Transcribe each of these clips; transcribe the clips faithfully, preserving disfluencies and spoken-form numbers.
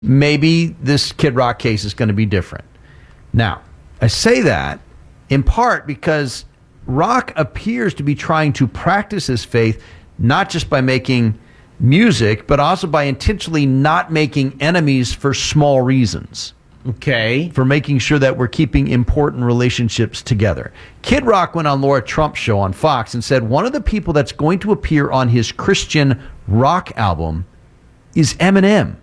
maybe this Kid Rock case is going to be different. Now, I say that in part because Rock appears to be trying to practice his faith not just by making music, but also by intentionally not making enemies for small reasons. Okay. For making sure that we're keeping important relationships together. Kid Rock went on Laura Trump's show on Fox and said one of the people that's going to appear on his Christian rock album is Eminem.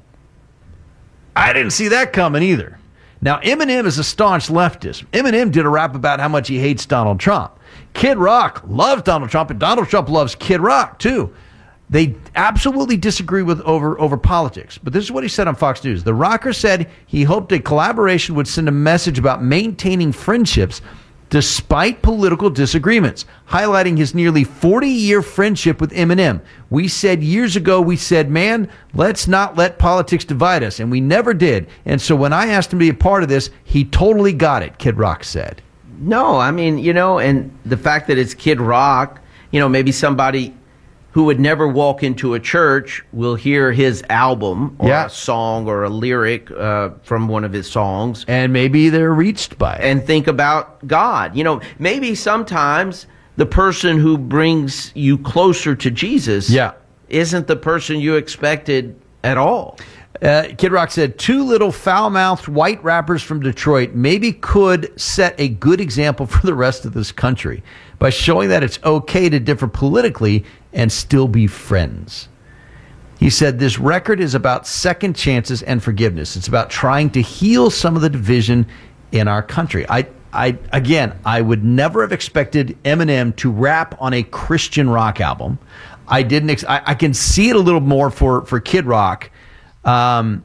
I didn't see that coming either. Now, Eminem is a staunch leftist. Eminem did a rap about how much he hates Donald Trump. Kid Rock loves Donald Trump, and Donald Trump loves Kid Rock, too. They absolutely disagree with over, over politics. But this is what he said on Fox News. The rocker said he hoped a collaboration would send a message about maintaining friendships despite political disagreements, highlighting his nearly forty-year friendship with Eminem. We said years ago, we said, man, let's not let politics divide us. And we never did. And so when I asked him to be a part of this, he totally got it, Kid Rock said. No, I mean, you know, and the fact that it's Kid Rock, you know, maybe somebody who would never walk into a church will hear his album or yeah. a song or a lyric uh, from one of his songs. And maybe they're reached by it. And think about God. You know, maybe sometimes the person who brings you closer to Jesus yeah. isn't the person you expected at all. Uh, Kid Rock said, two little foul-mouthed white rappers from Detroit maybe could set a good example for the rest of this country by showing that it's okay to differ politically and still be friends. He said, this record is about second chances and forgiveness. It's about trying to heal some of the division in our country. I, I, again, I would never have expected Eminem to rap on a Christian rock album. I didn't. Ex- I, I can see it a little more for, for Kid Rock. Um,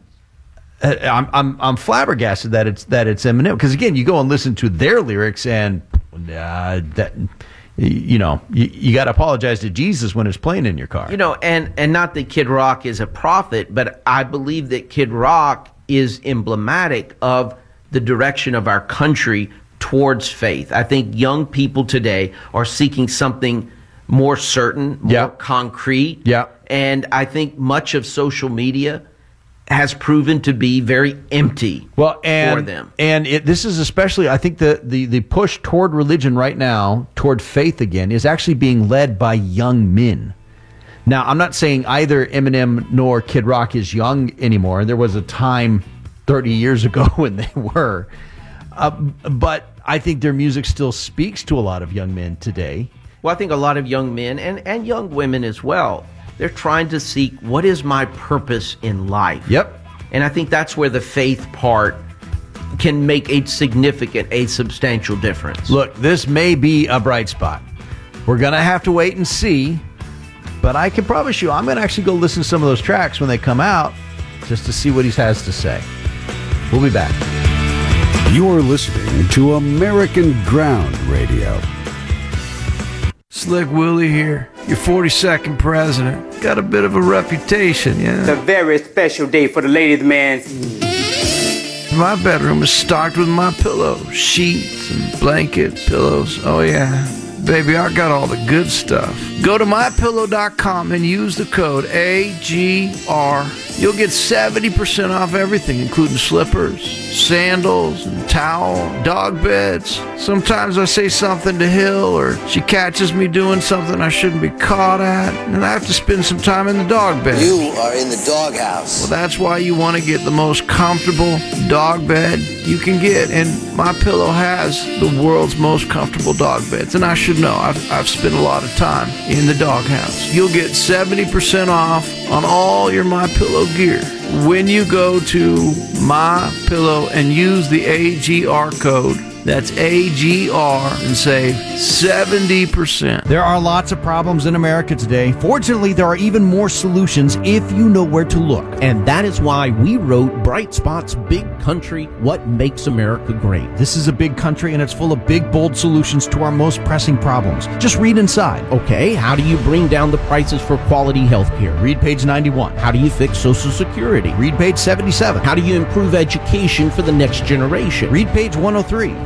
I'm I'm I'm flabbergasted that it's that it's Eminem, because again, you go and listen to their lyrics and uh, that you know you, you got to apologize to Jesus when it's playing in your car. You know, and and not that Kid Rock is a prophet, but I believe that Kid Rock is emblematic of the direction of our country towards faith. I think young people today are seeking something more certain, more yeah. concrete. Yeah. And I think much of social media has proven to be very empty well, and, for them. And it, this is especially, I think the, the, the push toward religion right now, toward faith again, is actually being led by young men. Now, I'm not saying either Eminem nor Kid Rock is young anymore. There was a time thirty years ago when they were. Uh, but I think their music still speaks to a lot of young men today. Well, I think a lot of young men and, and young women as well, they're trying to seek, what is my purpose in life? Yep. And I think that's where the faith part can make a significant, a substantial difference. Look, this may be a bright spot. We're going to have to wait and see. But I can promise you, I'm going to actually go listen to some of those tracks when they come out just to see what he has to say. We'll be back. You're listening to American Ground Radio. Slick Willie here, your forty-second president. Got a bit of a reputation, yeah? It's a very special day for the ladies' man. My bedroom is stocked with my pillows, sheets and blankets, pillows. Oh, yeah. Baby, I got all the good stuff. Go to my pillow dot com and use the code A G R. You'll get seventy percent off everything, including slippers, sandals, and towel, dog beds. Sometimes I say something to Hill, or she catches me doing something I shouldn't be caught at, and I have to spend some time in the dog bed. You are in the doghouse. Well, that's why you want to get the most comfortable dog bed you can get, and MyPillow has the world's most comfortable dog beds, and I should know. I've, I've spent a lot of time in the doghouse. You'll get seventy percent off on all your MyPillow gear when you go to MyPillow and use the A G R code. That's A G R and save seventy percent. There are lots of problems in America today. Fortunately, there are even more solutions if you know where to look. And that is why we wrote Bright Spot's Big Country, What Makes America Great. This is a big country, and it's full of big, bold solutions to our most pressing problems. Just read inside. Okay, how do you bring down the prices for quality health care? Read page ninety-one. How do you fix Social Security? Read page seventy-seven. How do you improve education for the next generation? Read page one oh three.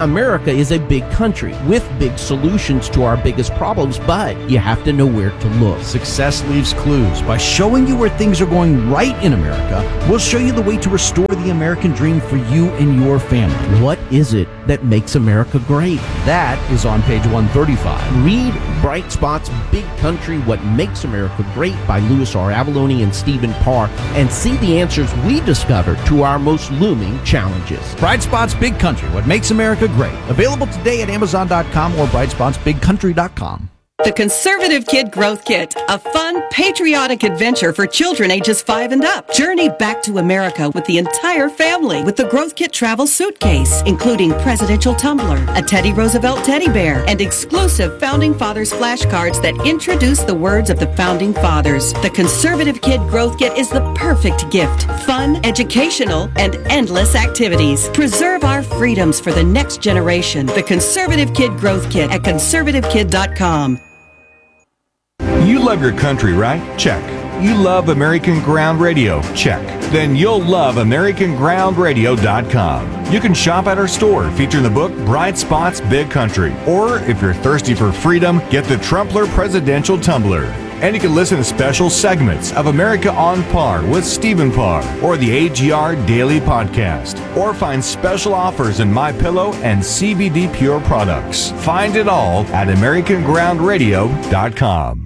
America is a big country with big solutions to our biggest problems, but you have to know where to look. Success Leaves Clues. By showing you where things are going right in America, we'll show you the way to restore the American dream for you and your family. What is it that makes America great? That is on page one thirty-five. Read Bright Spots, Big Country, What Makes America Great by Louis R. Avalone and Stephen Parr, and see the answers we discovered to our most looming challenges. Bright Spots Big Country, What Makes America Great. Available today at amazon dot com or bright spots big country dot com. The Conservative Kid Growth Kit, a fun, patriotic adventure for children ages five and up. Journey back to America with the entire family with the Growth Kit travel suitcase, including presidential tumbler, a Teddy Roosevelt teddy bear, and exclusive Founding Fathers flashcards that introduce the words of the Founding Fathers. The Conservative Kid Growth Kit is the perfect gift. Fun, educational, and endless activities. Preserve our freedoms for the next generation. The Conservative Kid Growth Kit at conservative kid dot com. You love your country, right? Check. You love American Ground Radio? Check. Then you'll love american ground radio dot com. You can shop at our store featuring the book Bright Spots Big Country. Or if you're thirsty for freedom, get the Trumpler Presidential Tumbler. And you can listen to special segments of America on Par with Stephen Parr or the A G R Daily Podcast. Or find special offers in MyPillow and C B D Pure products. Find it all at american ground radio dot com.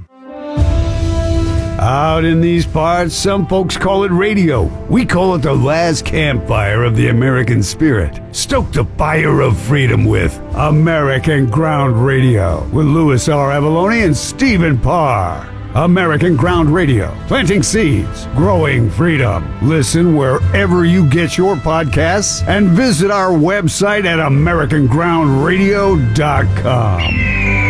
Out in these parts, some folks call it radio. We call it the last campfire of the American spirit. Stoke the fire of freedom with American Ground Radio with Louis R. Avalone and Stephen Parr. American Ground Radio, planting seeds, growing freedom. Listen wherever you get your podcasts and visit our website at american ground radio dot com.